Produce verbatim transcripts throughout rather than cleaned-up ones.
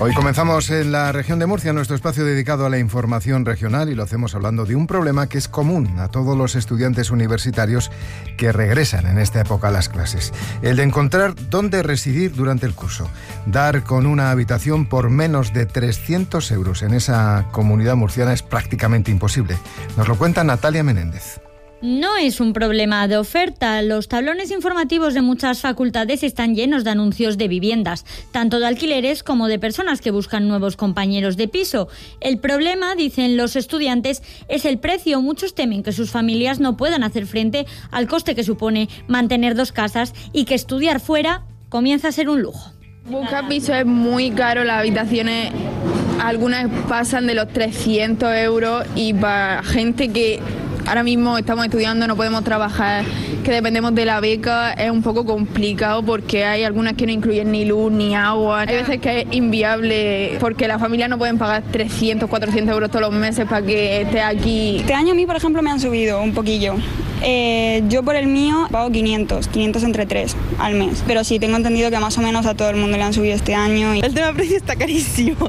Hoy comenzamos en la región de Murcia, nuestro espacio dedicado a la información regional, y lo hacemos hablando de un problema que es común a todos los estudiantes universitarios que regresan en esta época a las clases. El de encontrar dónde residir durante el curso. Dar con una habitación por menos de trescientos euros en esa comunidad murciana es prácticamente imposible. Nos lo cuenta Natalia Menéndez. No es un problema de oferta. Los tablones informativos de muchas facultades están llenos de anuncios de viviendas, tanto de alquileres como de personas que buscan nuevos compañeros de piso. El problema, dicen los estudiantes, es el precio. Muchos temen que sus familias no puedan hacer frente al coste que supone mantener dos casas y que estudiar fuera comienza a ser un lujo. Buscar piso es muy caro, las habitaciones algunas pasan de los trescientos euros, y para gente que ahora mismo estamos estudiando, no podemos trabajar, que dependemos de la beca, es un poco complicado porque hay algunas que no incluyen ni luz ni agua. Hay veces que es inviable porque las familias no pueden pagar trescientos, cuatrocientos euros todos los meses para que esté aquí. Este año a mí, por ejemplo, me han subido un poquillo. Eh, yo por el mío pago quinientos, quinientos entre tres al mes. Pero sí, tengo entendido que más o menos a todo el mundo le han subido este año. Y... El tema precio está carísimo.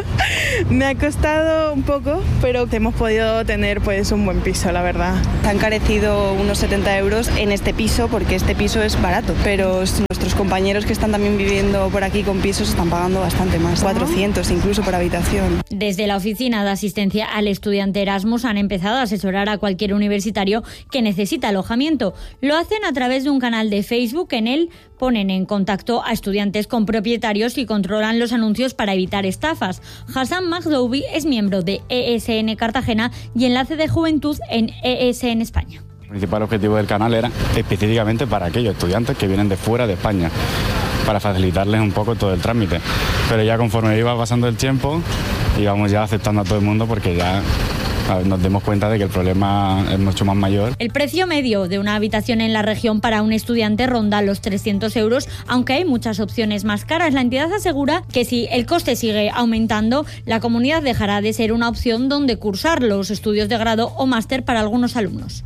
Me ha costado un poco, pero hemos podido tener pues un buen piso, la verdad. Han encarecido unos setenta euros en este piso porque este piso es barato, pero nuestros compañeros que están también viviendo por aquí con pisos están pagando bastante más, cuatrocientos incluso por habitación. Desde la Oficina de Asistencia al Estudiante Erasmus han empezado a asesorar a cualquier universitario que necesita alojamiento. Lo hacen a través de un canal de Facebook. En él ponen en contacto a estudiantes con propietarios y controlan los anuncios para evitar estafas. Hassan Magdoubi es miembro de E S N Cartagena y enlace de juventud en E S N España. El principal objetivo del canal era específicamente para aquellos estudiantes que vienen de fuera de España, para facilitarles un poco todo el trámite. Pero ya conforme iba pasando el tiempo, íbamos ya aceptando a todo el mundo porque ya nos dimos cuenta de que el problema es mucho más mayor. El precio medio de una habitación en la región para un estudiante ronda los trescientos euros, aunque hay muchas opciones más caras. La entidad asegura que si el coste sigue aumentando, la comunidad dejará de ser una opción donde cursar los estudios de grado o máster para algunos alumnos.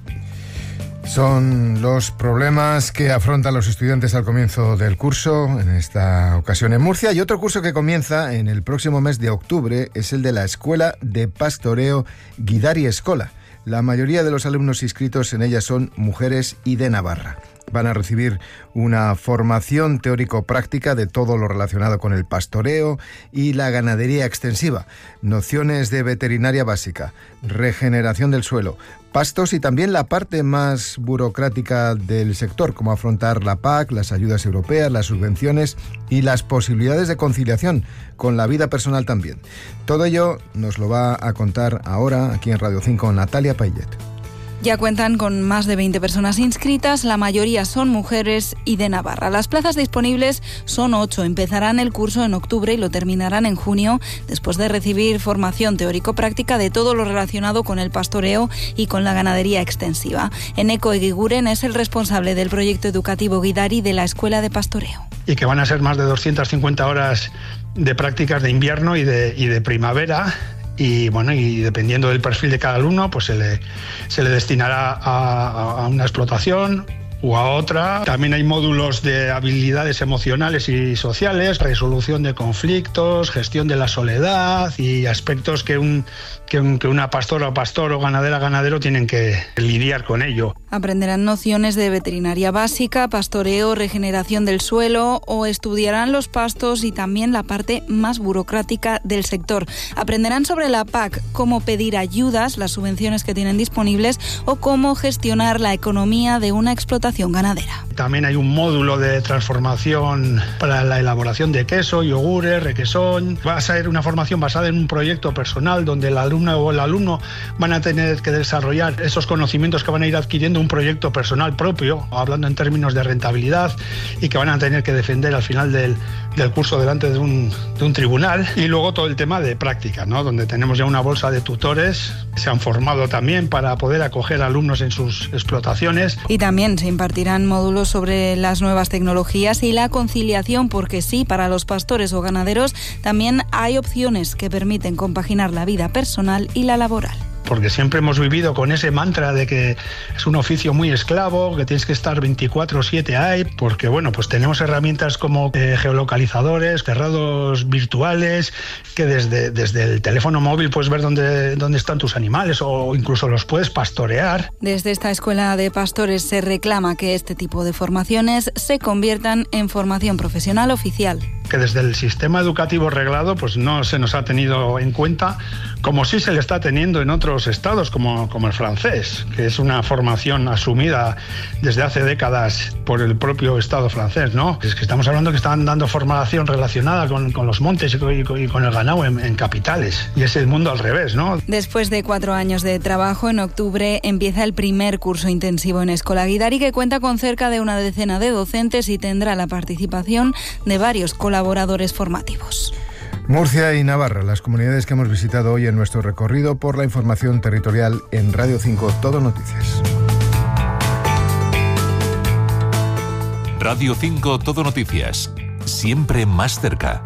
Son los problemas que afrontan los estudiantes al comienzo del curso, en esta ocasión en Murcia, y otro curso que comienza en el próximo mes de octubre es el de la Escuela de Pastoreo Guidari Escola. La mayoría de los alumnos inscritos en ella son mujeres y de Navarra. Van a recibir una formación teórico-práctica de todo lo relacionado con el pastoreo y la ganadería extensiva, nociones de veterinaria básica, regeneración del suelo, pastos y también la parte más burocrática del sector, como afrontar la P A C, las ayudas europeas, las subvenciones y las posibilidades de conciliación con la vida personal también. Todo ello nos lo va a contar ahora aquí en Radio cinco Natalia Payet. Ya cuentan con más de veinte personas inscritas, la mayoría son mujeres y de Navarra. Las plazas disponibles son ocho, empezarán el curso en octubre y lo terminarán en junio, después de recibir formación teórico-práctica de todo lo relacionado con el pastoreo y con la ganadería extensiva. Eneko Eguiguren es el responsable del proyecto educativo Guidari de la Escuela de Pastoreo. Y que van a ser más de doscientas cincuenta horas de prácticas de invierno y de, y de primavera. Y bueno, y dependiendo del perfil de cada alumno, pues se le, se le destinará a, a una explotación o a otra. También hay módulos de habilidades emocionales y sociales, resolución de conflictos, gestión de la soledad y aspectos que, un, que, un, que una pastora o pastor o ganadera ganadero tienen que lidiar con ello. Aprenderán nociones de veterinaria básica, pastoreo, regeneración del suelo o estudiarán los pastos y también la parte más burocrática del sector. Aprenderán sobre la P A C, cómo pedir ayudas, las subvenciones que tienen disponibles o cómo gestionar la economía de una explotación ganadera. También hay un módulo de transformación para la elaboración de queso, yogures, requesón. Va a ser una formación basada en un proyecto personal donde el alumno o el alumno van a tener que desarrollar esos conocimientos que van a ir adquiriendo un proyecto personal propio, hablando en términos de rentabilidad, y que van a tener que defender al final del, del curso delante de un, de un tribunal. Y luego todo el tema de práctica, ¿no? Donde tenemos ya una bolsa de tutores que se han formado también para poder acoger alumnos en sus explotaciones. Y también se impartirán módulos sobre las nuevas tecnologías y la conciliación, porque sí, para los pastores o ganaderos también hay opciones que permiten compaginar la vida personal y la laboral. porque siempre hemos vivido con ese mantra de que es un oficio muy esclavo, que tienes que estar veinticuatro siete ahí, porque bueno, pues tenemos herramientas como eh, geolocalizadores, cerrados virtuales, que desde, desde el teléfono móvil puedes ver dónde, dónde están tus animales o incluso los puedes pastorear. Desde esta escuela de pastores se reclama que este tipo de formaciones se conviertan en formación profesional oficial. Que desde el sistema educativo reglado pues no se nos ha tenido en cuenta, como sí se le está teniendo en otros estados como, como el francés, que es una formación asumida desde hace décadas por el propio estado francés, ¿no? Es que estamos hablando que están dando formación relacionada con, con los montes y con, y con el ganado en, en capitales, y es el mundo al revés, ¿no? Después de cuatro años de trabajo, en octubre empieza el primer curso intensivo en Eskola Gidari, que cuenta con cerca de una decena de docentes y tendrá la participación de varios colaboradores formativos. Murcia y Navarra, las comunidades que hemos visitado hoy en nuestro recorrido por la información territorial en Radio cinco Todo Noticias. Radio cinco Todo Noticias, siempre más cerca.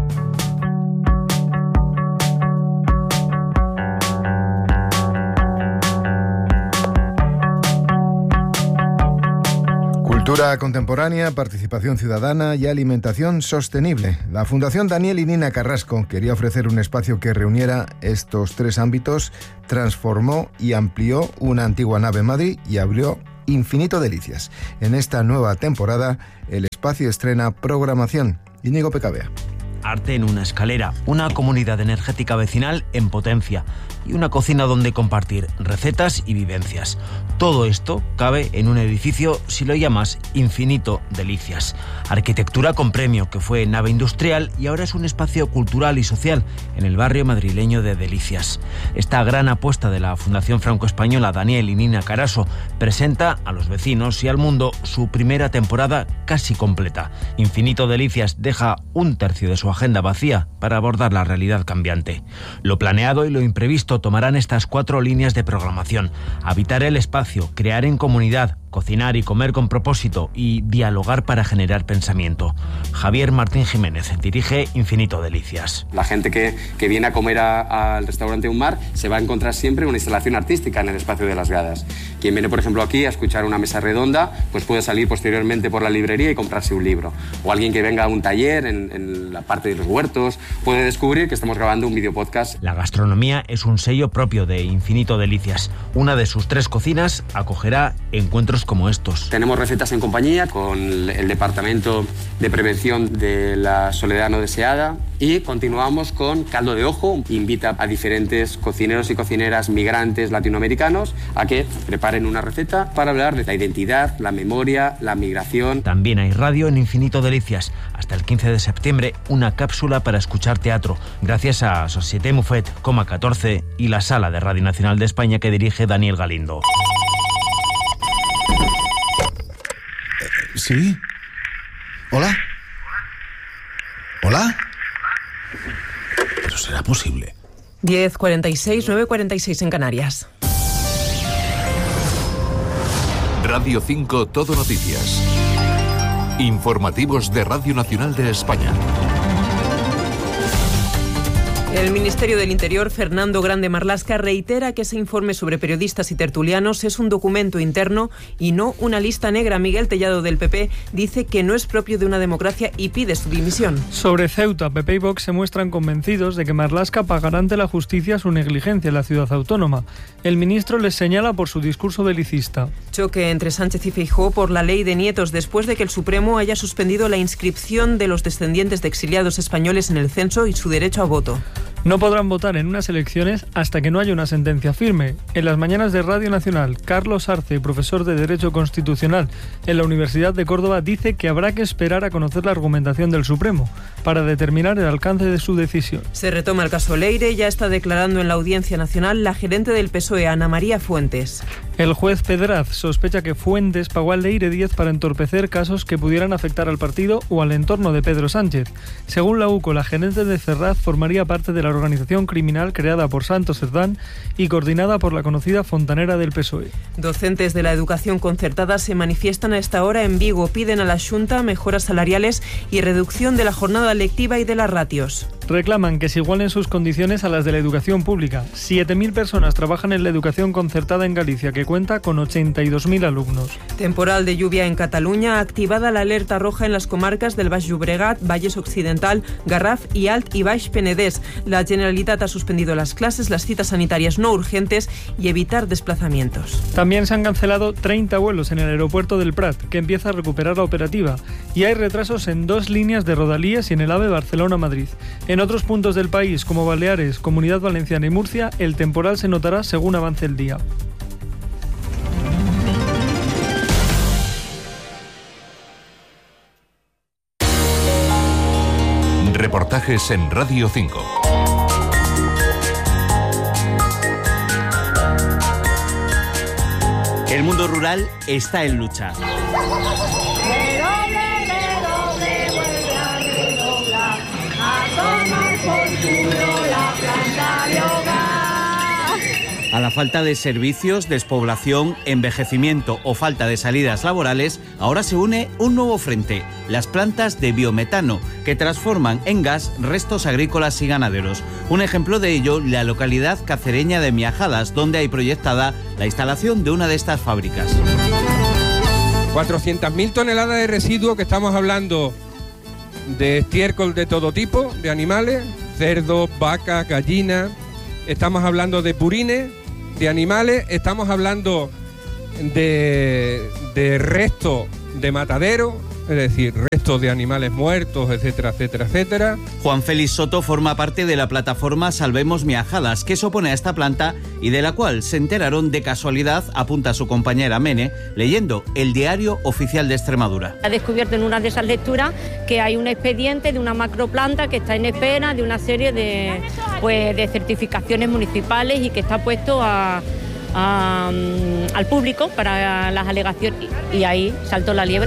Cultura contemporánea, participación ciudadana y alimentación sostenible. La Fundación Daniel y Nina Carrasco quería ofrecer un espacio que reuniera estos tres ámbitos, transformó y amplió una antigua nave Madrid y abrió Infinito Delicias. En esta nueva temporada, el espacio estrena programación. Íñigo Pecabea. Arte en una escalera, una comunidad energética vecinal en potencia y una cocina donde compartir recetas y vivencias. Todo esto cabe en un edificio, si lo llamas, Infinito Delicias. Arquitectura con premio, que fue nave industrial y ahora es un espacio cultural y social en el barrio madrileño de Delicias. Esta gran apuesta de la Fundación Franco-Española Daniel y Nina Carrasco presenta a los vecinos y al mundo su primera temporada casi completa. Infinito Delicias deja un tercio de su agenda vacía para abordar la realidad cambiante. Lo planeado y lo imprevisto tomarán estas cuatro líneas de programación: habitar el espacio, crear en comunidad, cocinar y comer con propósito y dialogar para generar pensamiento. Javier Martín Jiménez dirige Infinito Delicias. La gente que, que viene a comer a, al restaurante Un Mar se va a encontrar siempre una instalación artística en el espacio de las gradas. Quien viene, por ejemplo, aquí a escuchar una mesa redonda, pues puede salir posteriormente por la librería y comprarse un libro. O alguien que venga a un taller en, en la parte de los huertos puede descubrir que estamos grabando un videopodcast. La gastronomía es un sello propio de Infinito Delicias. Una de sus tres cocinas acogerá encuentros como estos. Tenemos recetas en compañía con el Departamento de Prevención de la Soledad No Deseada y continuamos con Caldo de Ojo. Invita a diferentes cocineros y cocineras migrantes latinoamericanos a que preparen una receta para hablar de la identidad, la memoria, la migración. También hay radio en Infinito Delicias. Hasta el quince de septiembre, una cápsula para escuchar teatro, gracias a Société Muffet, Coma catorce y la Sala de Radio Nacional de España que dirige Daniel Galindo. ¿Sí? ¿Hola? ¿Hola? ¿Pero será posible? diez cuarenta y seis, nueve cuarenta y seis en Canarias. Radio cinco Todo Noticias. Informativos de Radio Nacional de España. El Ministerio del Interior, Fernando Grande Marlaska, reitera que ese informe sobre periodistas y tertulianos es un documento interno y no una lista negra. Miguel Tellado, del P P, dice que no es propio de una democracia y pide su dimisión. Sobre Ceuta, P P y Vox se muestran convencidos de que Marlaska pagará ante la justicia su negligencia en la ciudad autónoma. El ministro les señala por su discurso belicista. Choque entre Sánchez y Feijóo por la ley de nietos después de que el Supremo haya suspendido la inscripción de los descendientes de exiliados españoles en el censo y su derecho a voto. No podrán votar en unas elecciones hasta que no haya una sentencia firme. En las mañanas de Radio Nacional, Carlos Arce, profesor de Derecho Constitucional en la Universidad de Córdoba, dice que habrá que esperar a conocer la argumentación del Supremo para determinar el alcance de su decisión. Se retoma el caso Leire. Ya está declarando en la Audiencia Nacional la gerente del P S O E, Ana María Fuentes. El juez Pedraz sospecha que Fuentes pagó a Leire Díez para entorpecer casos que pudieran afectar al partido o al entorno de Pedro Sánchez. Según la U C O, la gerente de Ferraz formaría parte de la organización criminal creada por Santos Cerdán y coordinada por la conocida fontanera del P S O E. Docentes de la educación concertada se manifiestan a esta hora en Vigo. Piden a la Xunta mejoras salariales y reducción de la jornada lectiva y de las ratios. Reclaman que se igualen sus condiciones a las de la educación pública. siete mil personas trabajan en la educación concertada en Galicia, que cuenta con ochenta y dos mil alumnos. Temporal de lluvia en Cataluña, activada la alerta roja en las comarcas del Baix Llobregat, Valles Occidental, Garraf y Alt y Baix Penedès. La Generalitat ha suspendido las clases, las citas sanitarias no urgentes y evitar desplazamientos. También se han cancelado treinta vuelos en el aeropuerto del Prat, que empieza a recuperar la operativa, y hay retrasos en dos líneas de Rodalíes y en el AVE Barcelona-Madrid. En otros puntos del país, como Baleares, Comunidad Valenciana y Murcia, el temporal se notará según avance el día. Reportajes en Radio cinco. El mundo rural está en lucha. A la falta de servicios, despoblación, envejecimiento o falta de salidas laborales, ahora se une un nuevo frente, las plantas de biometano, que transforman en gas restos agrícolas y ganaderos. Un ejemplo de ello, la localidad cacereña de Miajadas, donde hay proyectada la instalación de una de estas fábricas. cuatrocientas mil toneladas de residuos, que estamos hablando de estiércol de todo tipo, de animales, cerdos, vacas, gallinas, estamos hablando de purines, de animales, estamos hablando de, de restos de matadero, es decir, restos de animales muertos, etcétera, etcétera, etcétera. Juan Félix Soto forma parte de la plataforma Salvemos Miajadas, que se opone a esta planta y de la cual se enteraron de casualidad, apunta su compañera Mene, leyendo el Diario Oficial de Extremadura. Ha descubierto en una de esas lecturas que hay un expediente de una macroplanta que está en espera de una serie de, pues, de certificaciones municipales y que está puesto a... A, al público para las alegaciones, y ahí saltó la liebre.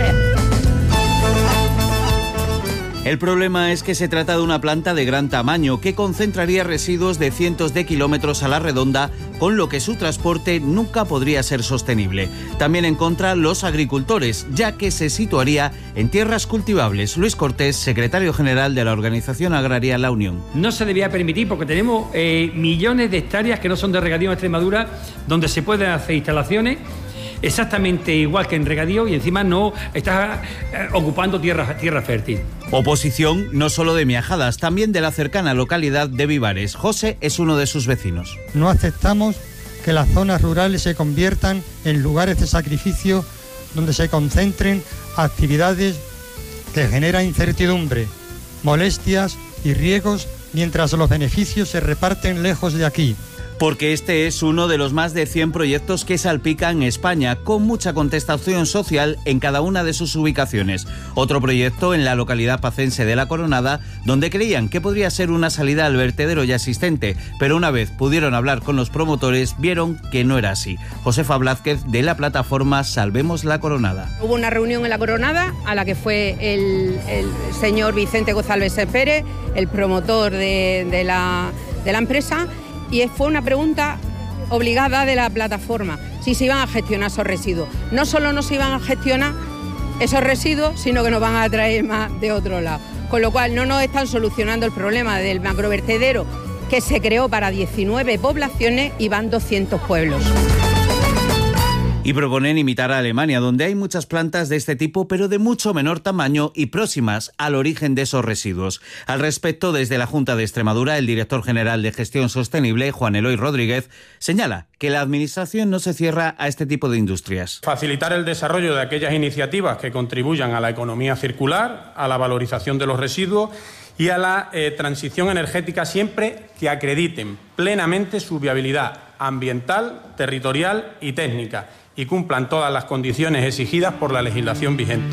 El problema es que se trata de una planta de gran tamaño que concentraría residuos de cientos de kilómetros a la redonda, con lo que su transporte nunca podría ser sostenible. También en contra los agricultores, ya que se situaría en tierras cultivables. Luis Cortés, secretario general de la Organización Agraria La Unión. No se debía permitir porque tenemos eh, millones de hectáreas que no son de regadío en Extremadura, donde se pueden hacer instalaciones exactamente igual que en regadío y encima no está eh, ocupando tierra, tierra fértil. Oposición no solo de Miajadas, también de la cercana localidad de Vivares. José es uno de sus vecinos. No aceptamos que las zonas rurales se conviertan en lugares de sacrificio donde se concentren actividades que generan incertidumbre, molestias y riesgos, mientras los beneficios se reparten lejos de aquí. Porque este es uno de los más de cien proyectos que salpican España, con mucha contestación social en cada una de sus ubicaciones. Otro proyecto en la localidad pacense de La Coronada, donde creían que podría ser una salida al vertedero ya existente, pero una vez pudieron hablar con los promotores, vieron que no era así. Josefa Blázquez, de la plataforma Salvemos La Coronada. Hubo una reunión en La Coronada a la que fue el, el señor Vicente González Pérez, el promotor de, de, la, de la empresa, y fue una pregunta obligada de la plataforma, si se iban a gestionar esos residuos. No solo no se iban a gestionar esos residuos, sino que nos van a traer más de otro lado. Con lo cual no nos están solucionando el problema del macrovertedero, que se creó para diecinueve poblaciones y van doscientos pueblos. Y proponen imitar a Alemania, donde hay muchas plantas de este tipo, pero de mucho menor tamaño y próximas al origen de esos residuos. Al respecto, desde la Junta de Extremadura, el director general de Gestión Sostenible, Juan Eloy Rodríguez, señala que la Administración no se cierra a este tipo de industrias. Facilitar el desarrollo de aquellas iniciativas que contribuyan a la economía circular, a la valorización de los residuos y a la eh, transición energética, siempre que acrediten plenamente su viabilidad ambiental, territorial y técnica, y cumplan todas las condiciones exigidas por la legislación vigente.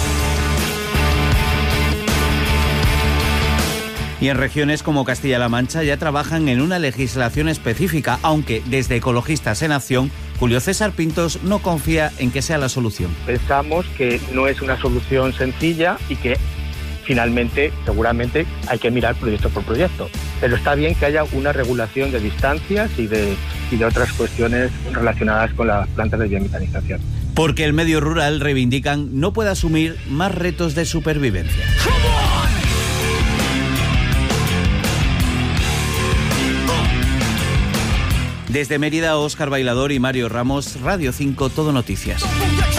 Y en regiones como Castilla-La Mancha ya trabajan en una legislación específica, aunque desde Ecologistas en Acción, Julio César Pintos no confía en que sea la solución. Pensamos que no es una solución sencilla y que finalmente, seguramente, hay que mirar proyecto por proyecto. Pero está bien que haya una regulación de distancias y de, y de otras cuestiones relacionadas con las plantas de biometanización. Porque el medio rural, reivindican, no puede asumir más retos de supervivencia. Desde Mérida, Óscar Bailador y Mario Ramos, Radio cinco, Todo Noticias.